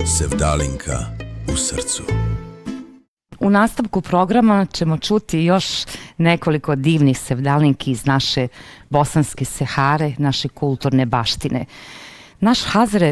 Sevdalinka u srcu. U nastavku programa ćemo čuti još nekoliko divnih sevdalinki iz naše bosanske Sehare, naše kulturne baštine. Naš Hazre,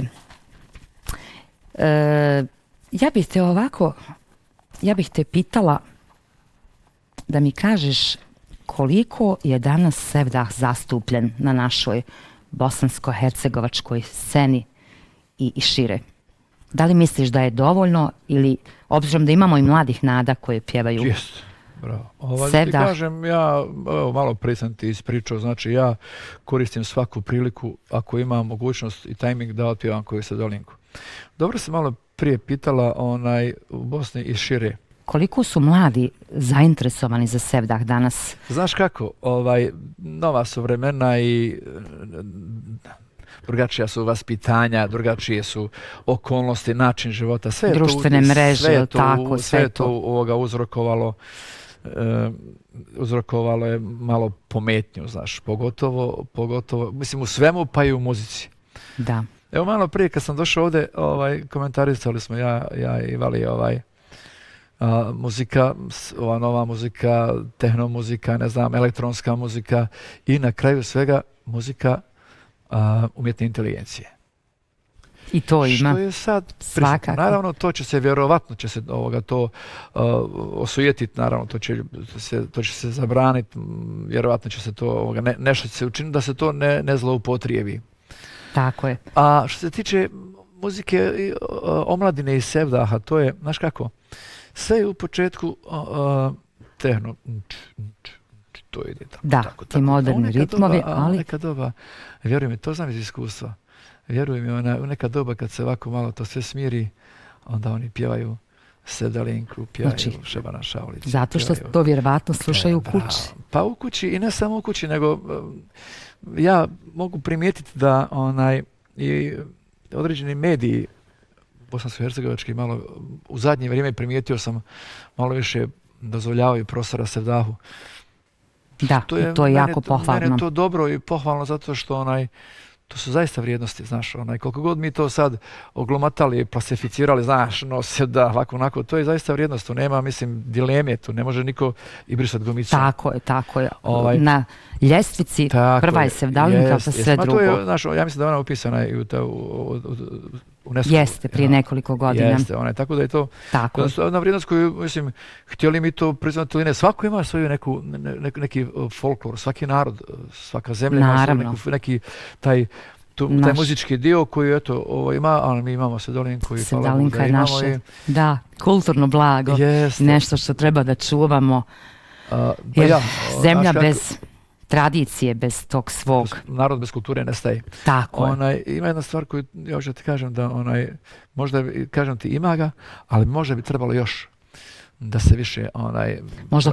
ja bih te pitala da mi kažeš koliko je danas sevdah zastupljen na našoj bosansko-hercegovačkoj sceni i šire. Da li misliš da je dovoljno ili obzirom da imamo i mladih nada koje pjevaju Jest, bravo. sevdah? Ti kažem, ja malo prije sam ti ispričao, znači ja koristim svaku priliku ako imam mogućnost i tajming da otpjevam koju sevdalinku. Dobro se malo prije pitala u Bosni i šire. Koliko su mladi zainteresovani za sevdah danas? Znaš kako, nova su vremena i drugačija su vaspitanja, drugačije su okolnosti, način života, sve je društvene mreže, sve je to uzrokovalo je malo pometnju, znaš, pogotovo, mislim u svemu pa i u muzici. Da. Evo malo prije kad sam došao ovdje, komentarisali smo ja i Vali muzika, ova nova muzika, tehno muzika, ne znam, elektronska muzika i na kraju svega muzika umjetne inteligencije. I to ima. Što je sad svakako. Naravno, to će se vjerovatno to osujetiti, naravno, to će se zabraniti, vjerovatno će se to, nešto će se učiniti da se to ne zloupotrijebi. Tako je. A što se tiče muzike omladine i sevdaha, to je, znaš kako, sve je u početku tehno, to ide tako. Da, tako, ti moderni ritmovi, ali... Neka doba, vjeruj mi, to znam iz iskustva, vjeruj mi, u neka doba kad se ovako malo to sve smiri, onda oni pjevaju sevdalinku, pjevaju Šebana Šaulića. Zato što to vjerovatno slušaju u kući. Pa u kući i ne samo u kući, nego ja mogu primijetiti da i određeni mediji bosansko-hercegovački malo u zadnje vrijeme primijetio sam malo više dozvoljavaju prostora sevdahu. Da, to je jako pohvalno. Mene je to dobro i pohvalno zato što to su zaista vrijednosti, znaš, koliko god mi to sad oglomatali, klasificirali, znaš, sevdah, ovako, onako, to je zaista vrijednost, tu nema, mislim, dileme, tu ne može niko i brisat gumicu. Tako je. Na ljestvici prva je sevdalinka, pa sve drugo. To je, znaš, ja mislim da ona upisana i u UNESCO. Jeste, prije nekoliko godina. Jeste, tako da je to jedna vrijednost koju, mislim, htjeli mi to priznati ili ne, svako ima svoju neki folklor, svaki narod, svaka zemlja ima neki taj muzički dio koji ima, ali mi imamo sevdalinku i sevdalinka je naše, da, kulturno blago, nešto što treba da čuvamo. Zemlja bez tradicije, bez tog svog. Narod bez kulture nestaje. Tako je. Ima jedna stvar koju ja ću ti kažem da možda kažem ti ima ga, ali možda bi trebalo još da se više možda